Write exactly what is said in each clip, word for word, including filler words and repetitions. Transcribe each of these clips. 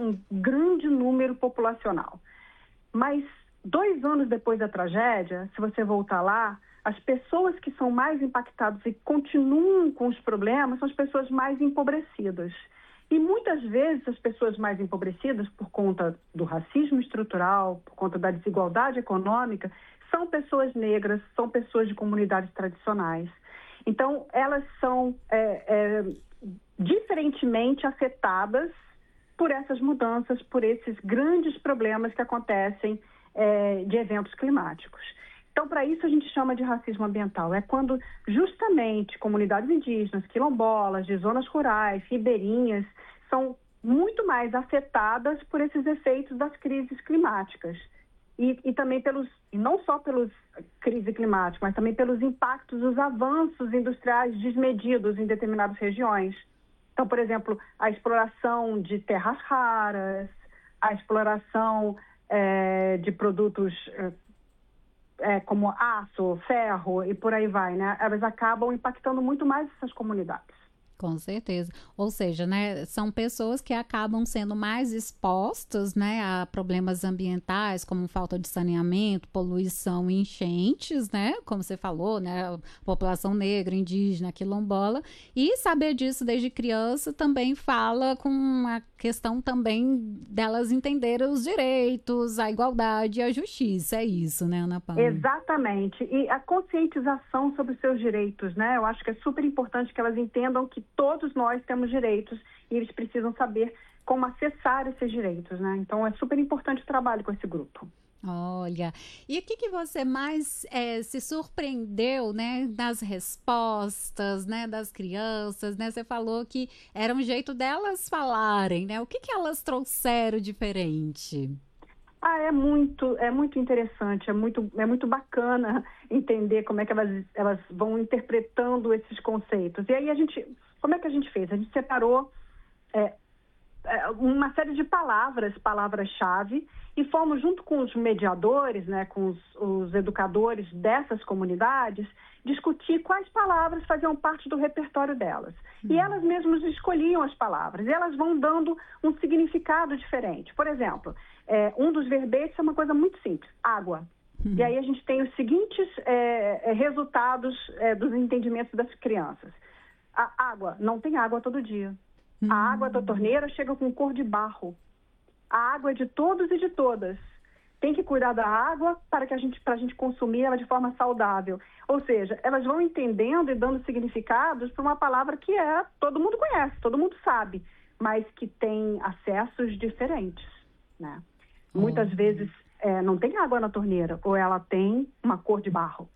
um grande número populacional. Mas dois anos depois da tragédia, se você voltar lá, as pessoas que são mais impactadas e continuam com os problemas são as pessoas mais empobrecidas. E muitas vezes as pessoas mais empobrecidas, por conta do racismo estrutural, por conta da desigualdade econômica, são pessoas negras, são pessoas de comunidades tradicionais. Então, elas são é, é, diferentemente afetadas por essas mudanças, por esses grandes problemas que acontecem é, de eventos climáticos. Então, para isso a gente chama de racismo ambiental. É quando justamente comunidades indígenas, quilombolas, de zonas rurais, ribeirinhas, são muito mais afetadas por esses efeitos das crises climáticas. E, e também pelos, e não só pelos crise climática, mas também pelos impactos dos avanços industriais desmedidos em determinadas regiões. Então, por exemplo, a exploração de terras raras, a exploração é, de produtos é, é, como aço, ferro e por aí vai, né? Elas acabam impactando muito mais essas comunidades. Com certeza. Ou seja, né, são pessoas que acabam sendo mais expostas, né, a problemas ambientais, como falta de saneamento, poluição e enchentes, né, como você falou, né, população negra, indígena, quilombola, e saber disso desde criança também fala com a questão também delas entenderem os direitos, a igualdade e a justiça, é isso, né, Ana Paula? Exatamente, e a conscientização sobre os seus direitos, né, eu acho que é super importante que elas entendam que todos nós temos direitos e eles precisam saber como acessar esses direitos, né? Então é super importante o trabalho com esse grupo. Olha, e o que, que você mais é, se surpreendeu, né, nas respostas, né, das crianças, né? Você falou que era um jeito delas falarem, né? O que, que elas trouxeram diferente? Ah, é muito, é muito interessante, é muito, é muito bacana entender como é que elas, elas vão interpretando esses conceitos. E aí a gente, como é que a gente fez? A gente separou é, uma série de palavras, palavras-chave, e fomos junto com os mediadores, né, com os, os educadores dessas comunidades, discutir quais palavras faziam parte do repertório delas. Uhum. E elas mesmas escolhiam as palavras, e elas vão dando um significado diferente. Por exemplo, é, um dos verbetes é uma coisa muito simples, água. Uhum. E aí a gente tem os seguintes é, resultados é, dos entendimentos das crianças. A água, não tem água todo dia. Uhum. A água da torneira chega com cor de barro. A água é de todos e de todas. Tem que cuidar da água para que a gente, para a gente consumir ela de forma saudável. Ou seja, elas vão entendendo e dando significados para uma palavra que é, todo mundo conhece, todo mundo sabe, mas que tem acessos diferentes, né? Uhum. Muitas vezes é, não tem água na torneira, ou ela tem uma cor de barro.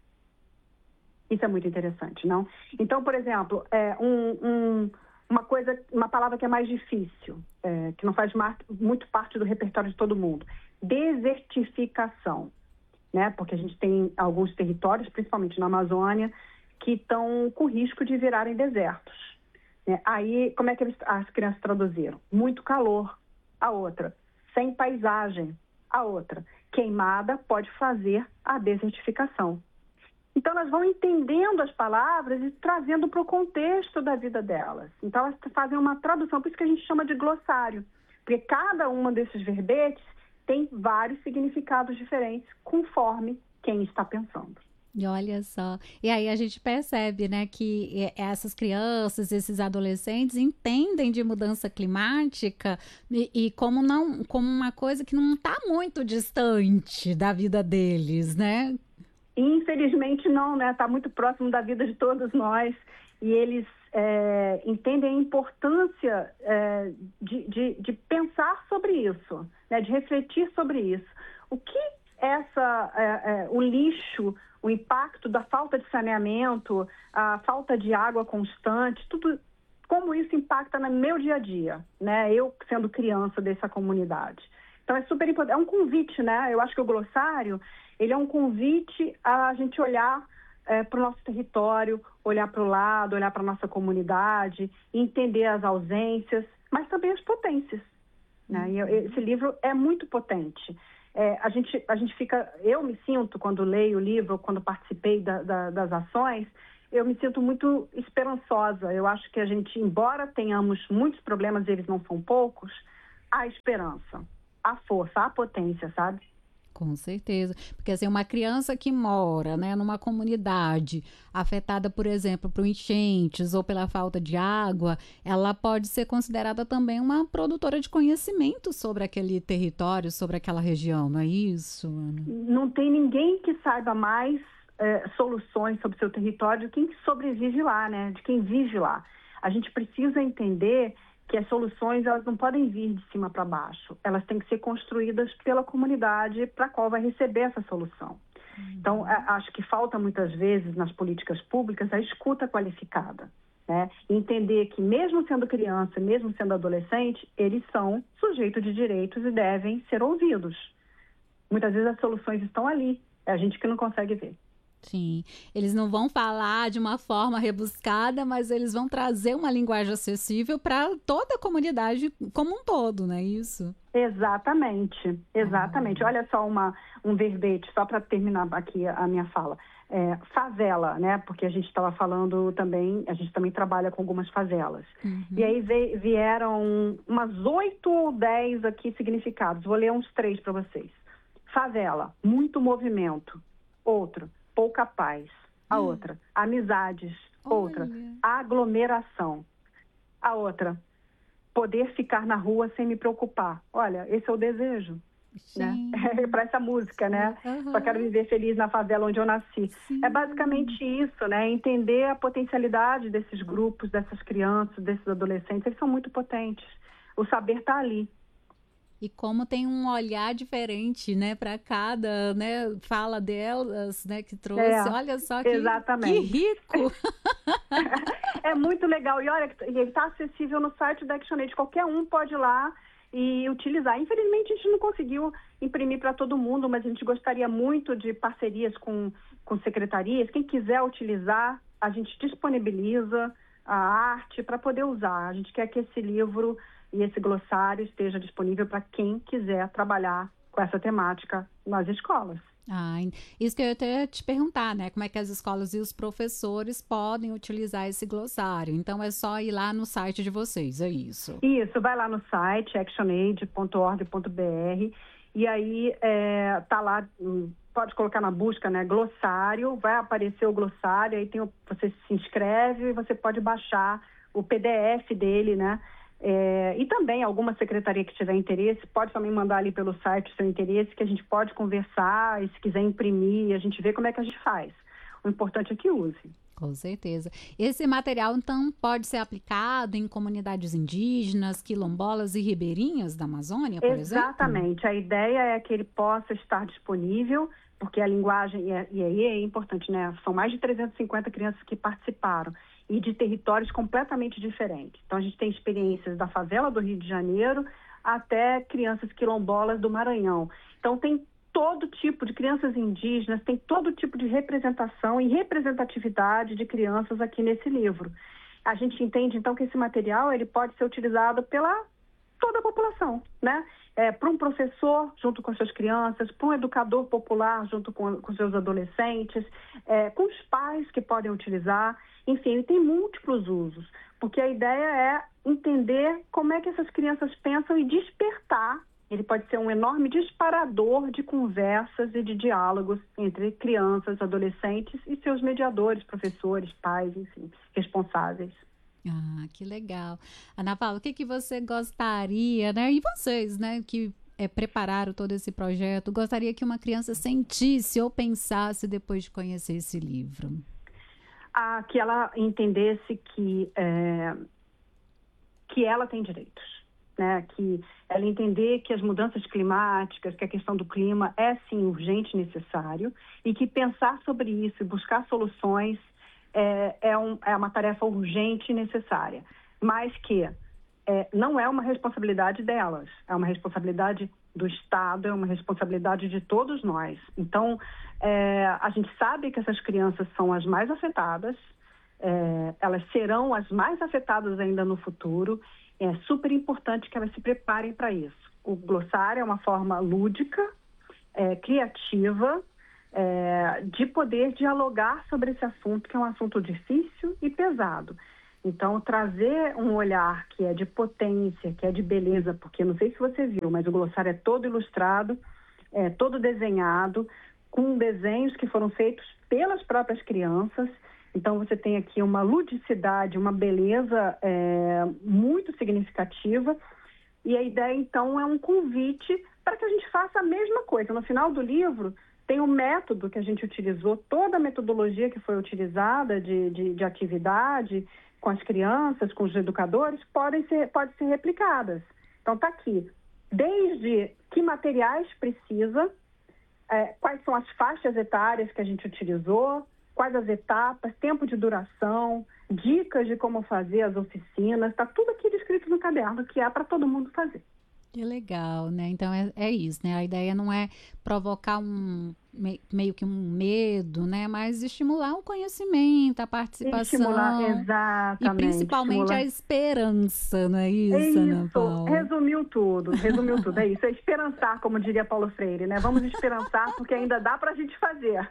Isso é muito interessante, não? Então, por exemplo, é, um... um Uma coisa, uma palavra que é mais difícil, é, que não faz mar, muito parte do repertório de todo mundo. Desertificação, né? Porque a gente tem alguns territórios, principalmente na Amazônia, que estão com risco de virarem desertos, né? Aí, como é que eles, as crianças traduziram? Muito calor. A outra, sem paisagem. A outra, queimada pode fazer a desertificação. Então, elas vão entendendo as palavras e trazendo para o contexto da vida delas. Então, elas fazem uma tradução, por isso que a gente chama de glossário. Porque cada uma desses verbetes tem vários significados diferentes, conforme quem está pensando. E olha só, e aí a gente percebe, né, que essas crianças, esses adolescentes entendem de mudança climática e, e como, não, como uma coisa que não está muito distante da vida deles, né? Infelizmente não, né? Está muito próximo da vida de todos nós e eles é, entendem a importância é, de, de, de pensar sobre isso, né? De refletir sobre isso. O que essa, é, é, o lixo, o impacto da falta de saneamento, a falta de água constante, tudo, como isso impacta no meu dia a dia, né? Eu sendo criança dessa comunidade. Então é super importante, é um convite, né? Eu acho que o glossário, ele é um convite a gente olhar é, para o nosso território, olhar para o lado, olhar para a nossa comunidade, entender as ausências, mas também as potências, né? Uhum. E esse livro é muito potente. É, a gente, a gente fica, eu me sinto, quando leio o livro, quando participei da, da, das ações, eu me sinto muito esperançosa. Eu acho que a gente, embora tenhamos muitos problemas, eles não são poucos, a esperança, a força, a potência, sabe? Com certeza, porque assim, uma criança que mora, né, numa comunidade afetada, por exemplo, por enchentes ou pela falta de água, ela pode ser considerada também uma produtora de conhecimento sobre aquele território, sobre aquela região, não é isso, Ana? Não tem ninguém que saiba mais é, soluções sobre o seu território de quem sobrevive lá, né? De quem vive lá. A gente precisa entender que as soluções elas não podem vir de cima para baixo. Elas têm que ser construídas pela comunidade para a qual vai receber essa solução. Uhum. Então, acho que falta muitas vezes nas políticas públicas a escuta qualificada, né? Entender que mesmo sendo criança, mesmo sendo adolescente, eles são sujeitos de direitos e devem ser ouvidos. Muitas vezes as soluções estão ali, é a gente que não consegue ver. Sim, eles não vão falar de uma forma rebuscada, mas eles vão trazer uma linguagem acessível para toda a comunidade como um todo, não é isso? Exatamente, exatamente. Ah. Olha só uma, um verbete, só para terminar aqui a minha fala. É, favela, né? Porque a gente estava falando também, a gente também trabalha com algumas favelas. Uhum. E aí veio, vieram umas oito ou dez aqui significados. Vou ler uns três para vocês. Favela, muito movimento. Outro, pouca paz. A hum. outra, amizades. Olha. Outra, aglomeração. A outra, poder ficar na rua sem me preocupar. Olha, esse é o desejo, né? Para essa música, né? Uhum. Só quero viver feliz na favela onde eu nasci. Sim. É basicamente isso, né? Entender a potencialidade desses grupos, dessas crianças, desses adolescentes. Eles são muito potentes. O saber está ali. E como tem um olhar diferente, né, para cada, né, fala delas, né, que trouxe. É, olha só que, que rico! É muito legal. E olha, ele está acessível no site da ActionAid. Qualquer um pode ir lá e utilizar. Infelizmente, a gente não conseguiu imprimir para todo mundo, mas a gente gostaria muito de parcerias com, com secretarias. Quem quiser utilizar, a gente disponibiliza a arte para poder usar. A gente quer que esse livro e esse glossário esteja disponível para quem quiser trabalhar com essa temática nas escolas. Ah, isso que eu ia até te perguntar, né? Como é que as escolas e os professores podem utilizar esse glossário? Então, é só ir lá no site de vocês, é isso? Isso, vai lá no site actionaid ponto org ponto b r e aí é, tá lá, pode colocar na busca, né? Glossário, vai aparecer o glossário, aí tem o, você se inscreve e você pode baixar o P D F dele, né? É, e também alguma secretaria que tiver interesse, pode também mandar ali pelo site o seu interesse, que a gente pode conversar e se quiser imprimir, a gente vê como é que a gente faz. O importante é que use. Com certeza. Esse material, então, pode ser aplicado em comunidades indígenas, quilombolas e ribeirinhas da Amazônia, por exemplo? Exatamente. A ideia é que ele possa estar disponível, porque a linguagem, e aí é importante, né? São mais de trezentas e cinquenta crianças que participaram e de territórios completamente diferentes. Então, a gente tem experiências da favela do Rio de Janeiro até crianças quilombolas do Maranhão. Então, tem todo tipo de crianças indígenas, tem todo tipo de representação e representatividade de crianças aqui nesse livro. A gente entende, então, que esse material ele pode ser utilizado pela toda a população, né? É, para um professor, junto com as suas crianças, para um educador popular, junto com, com seus adolescentes, é, com os pais que podem utilizar. Enfim, ele tem múltiplos usos, porque a ideia é entender como é que essas crianças pensam e despertar. Ele pode ser um enorme disparador de conversas e de diálogos entre crianças, adolescentes e seus mediadores, professores, pais, enfim, responsáveis. Ah, que legal. Ana Paula, o que, que você gostaria, né? E vocês, né, que é, prepararam todo esse projeto, gostaria que uma criança sentisse ou pensasse depois de conhecer esse livro? Ah, que ela entendesse que, é, que ela tem direitos, né? Que ela entender que as mudanças climáticas, que a questão do clima é sim urgente e necessário e que pensar sobre isso e buscar soluções é, é, um, é uma tarefa urgente e necessária, mas que é, não é uma responsabilidade delas, é uma responsabilidade do Estado, é uma responsabilidade de todos nós. Então, é, a gente sabe que essas crianças são as mais afetadas, é, elas serão as mais afetadas ainda no futuro. É super importante que elas se preparem para isso. O glossário é uma forma lúdica, é, criativa, é, de poder dialogar sobre esse assunto, que é um assunto difícil e pesado. Então, trazer um olhar que é de potência, que é de beleza, porque não sei se você viu, mas o glossário é todo ilustrado, é todo desenhado, com desenhos que foram feitos pelas próprias crianças. Então, você tem aqui uma ludicidade, uma beleza é, muito significativa. E a ideia, então, é um convite para que a gente faça a mesma coisa. No final do livro, tem o método que a gente utilizou, toda a metodologia que foi utilizada de, de, de atividade com as crianças, com os educadores, podem ser, pode ser replicadas. Então, está aqui. Desde que materiais precisa, é, quais são as faixas etárias que a gente utilizou, quais as etapas, tempo de duração, dicas de como fazer as oficinas, está tudo aqui descrito no caderno, que é para todo mundo fazer. Que legal, né? Então é, é isso, né? A ideia não é provocar um me, meio que um medo, né? Mas estimular o conhecimento, a participação. Estimular, exatamente. E principalmente estimular a esperança, não é isso, é isso. Ana Paula? Resumiu tudo, resumiu tudo. É isso, é esperançar, como diria Paulo Freire, né? Vamos esperançar porque ainda dá pra gente fazer.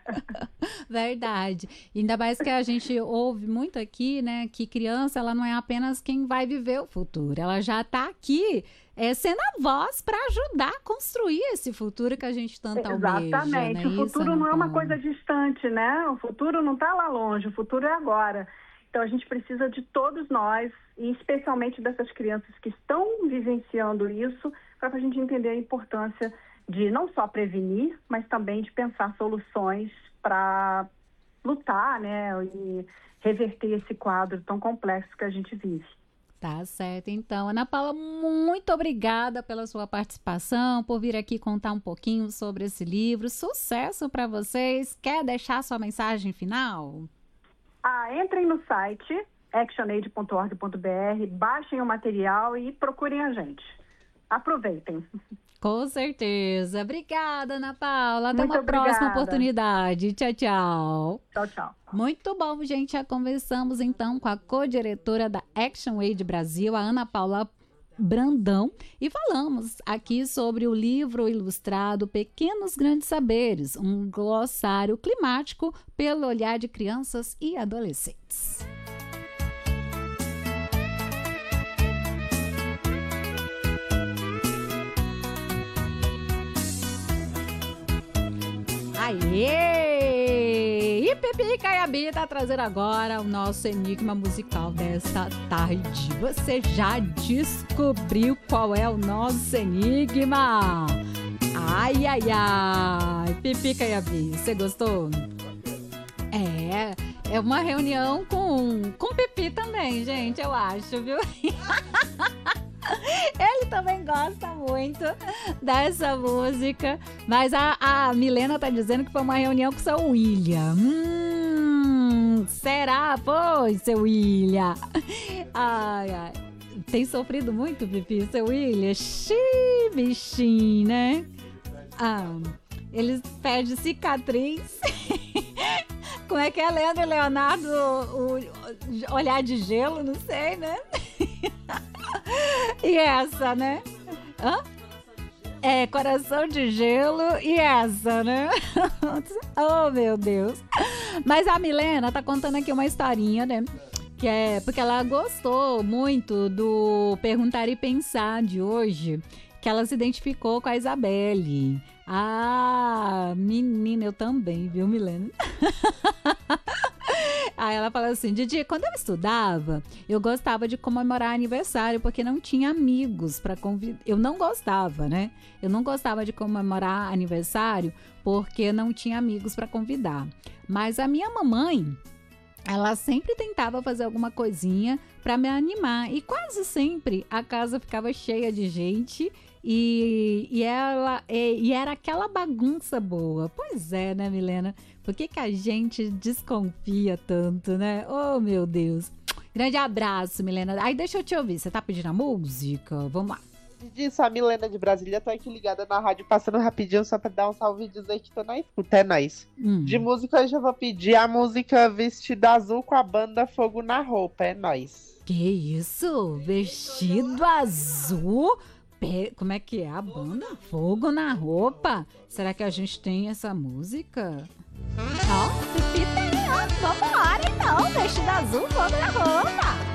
Verdade. Ainda mais que a gente ouve muito aqui, né? Que criança, ela não é apenas quem vai viver o futuro. Ela já tá aqui é, sendo a voz para ajudar a construir esse futuro que a gente tanto almeja. Exatamente. Né? O futuro Isso, não é uma coisa distante, né? O futuro não está lá longe, o futuro é agora. Então, a gente precisa de todos nós, e especialmente dessas crianças que estão vivenciando isso, para a gente entender a importância de não só prevenir, mas também de pensar soluções para lutar, né? E reverter esse quadro tão complexo que a gente vive. Tá certo, então. Ana Paula, muito obrigada pela sua participação, por vir aqui contar um pouquinho sobre esse livro. Sucesso para vocês. Quer deixar sua mensagem final? Ah, entrem no site action aid ponto org ponto b r, baixem o material e procurem a gente. Aproveitem. Com certeza. Obrigada, Ana Paula. Até Muito uma obrigada. próxima oportunidade. Tchau, tchau. Tchau, tchau. Muito bom, gente. Já conversamos então com a co-diretora da Action Aid Brasil, a Ana Paula Brandão, e falamos aqui sobre o livro ilustrado Pequenos Grandes Saberes, um glossário climático pelo olhar de crianças e adolescentes. Aê! E Pipi Caiabi tá trazendo agora o nosso enigma musical desta tarde. Você já descobriu qual é o nosso enigma? Ai, ai, ai! Pipi Caiabi, você gostou? É, é uma reunião com, com Pipi também, gente, eu acho, viu? Ele também gosta muito dessa música, mas a, a Milena tá dizendo que foi uma reunião com o seu William. Hum, será? Foi, seu William. Ai, ai. Tem sofrido muito, Pipi, seu William? Xiii, bichinho, né? Ah, eles pedem cicatriz. Como é que é, Leandro e Leonardo? O, o olhar de gelo, não sei, né? E essa, né? Hã? É, coração de gelo e essa, né? Oh, meu Deus. Mas a Milena tá contando aqui uma historinha, né? Que é porque ela gostou muito do Perguntar e Pensar de hoje, que ela se identificou com a Isabelle. Ah, menina, eu também, viu, Milena? Aí ela fala assim, Didi, quando eu estudava, eu gostava de comemorar aniversário, porque não tinha amigos para convidar. Eu não gostava, né? Eu não gostava de comemorar aniversário, porque não tinha amigos para convidar. Mas a minha mamãe, ela sempre tentava fazer alguma coisinha para me animar. E quase sempre a casa ficava cheia de gente e, e, ela, e, e era aquela bagunça boa. Pois é, né, Milena? Por que que a gente desconfia tanto, né? Oh, meu Deus. Grande abraço, Milena. Aí deixa eu te ouvir. Você tá pedindo a música? Vamos lá. Disso, a Milena de Brasília, tô aqui ligada na rádio, passando rapidinho só pra dar um salve e dizer que tô na escuta, é nóis. Hum. De música hoje eu vou pedir a música Vestido Azul com a banda Fogo na Roupa, é nóis. Que isso? Vestido Azul? Pe... Como é que é a banda? Fogo na Roupa? Será que a gente tem essa música? Ó, oh, Pipi tem, ó. Vambora então, Vestido Azul, Fogo na Roupa.